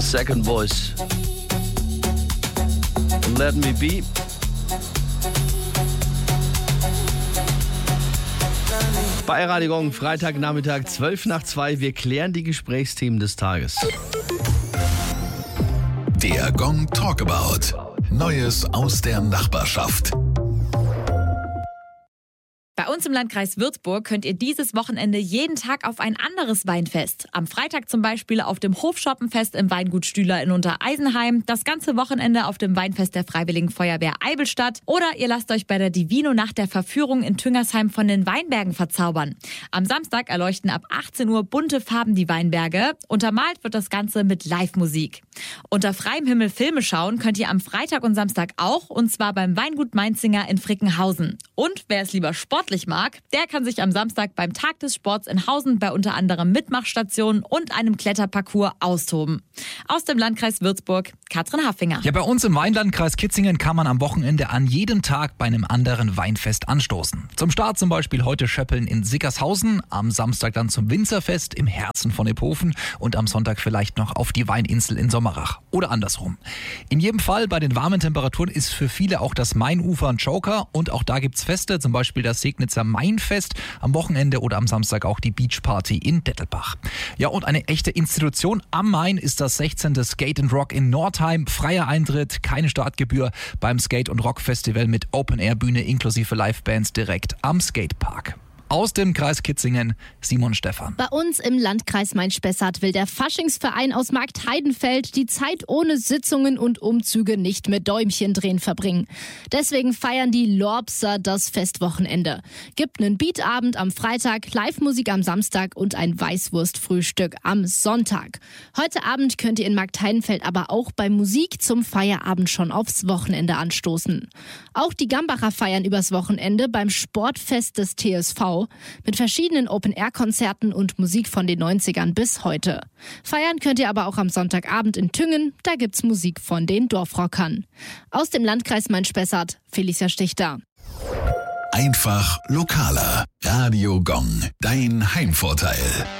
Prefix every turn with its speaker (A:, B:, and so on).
A: Second Voice. Let Me Be. Bei Radio Gong, Freitagnachmittag, 1:12. Wir klären die Gesprächsthemen des Tages.
B: Der Gong Talkabout. Neues aus der Nachbarschaft.
C: Bei uns im Landkreis Würzburg könnt ihr dieses Wochenende jeden Tag auf ein anderes Weinfest. Am Freitag zum Beispiel auf dem Hofschoppenfest im Weingut Stühler in Untereisenheim, das ganze Wochenende auf dem Weinfest der Freiwilligen Feuerwehr Eibelstadt oder ihr lasst euch bei der Divino-Nacht der Verführung in Tüngersheim von den Weinbergen verzaubern. Am Samstag erleuchten ab 18 Uhr bunte Farben die Weinberge. Untermalt wird das Ganze mit Live-Musik. Unter freiem Himmel Filme schauen könnt ihr am Freitag und Samstag auch, und zwar beim Weingut Mainzinger in Frickenhausen. Und wer es lieber sportlich mag, der kann sich am Samstag beim Tag des Sports in Hausen bei unter anderem Mitmachstationen und einem Kletterparcours austoben. Aus dem Landkreis Würzburg, Katrin Haffinger.
D: Ja, bei uns im Weinlandkreis Kitzingen kann man am Wochenende an jedem Tag bei einem anderen Weinfest anstoßen. Zum Start zum Beispiel heute Schöppeln in Sickershausen, am Samstag dann zum Winzerfest im Herzen von Ephofen und am Sonntag vielleicht noch auf die Weininsel in Sommerach oder andersrum. In jedem Fall bei den warmen Temperaturen ist für viele auch das Mainufer ein Joker, und auch da gibt's Feste, zum Beispiel das Segnitzer Mainfest am Wochenende oder am Samstag auch die Beachparty in Dettelbach. Ja, und eine echte Institution am Main ist das 16. Skate and Rock in Nordheim. Freier Eintritt, keine Startgebühr beim Skate- und Rock-Festival mit Open-Air-Bühne inklusive Livebands direkt am Skatepark. Aus dem Kreis Kitzingen, Simon Stephan.
E: Bei uns im Landkreis Main-Spessart will der Faschingsverein aus Marktheidenfeld die Zeit ohne Sitzungen und Umzüge nicht mit Däumchendrehen verbringen. Deswegen feiern die Lorbser das Festwochenende. Gibt einen Beatabend am Freitag, Live-Musik am Samstag und ein Weißwurstfrühstück am Sonntag. Heute Abend könnt ihr in Marktheidenfeld aber auch bei Musik zum Feierabend schon aufs Wochenende anstoßen. Auch die Gambacher feiern übers Wochenende beim Sportfest des TSV mit verschiedenen Open-Air-Konzerten und Musik von den 90ern bis heute. Feiern könnt ihr aber auch am Sonntagabend in Tüngen, da gibt's Musik von den Dorfrockern. Aus dem Landkreis Main-Spessart, Felicia Stichter.
B: Einfach lokaler. Radio Gong, dein Heimvorteil.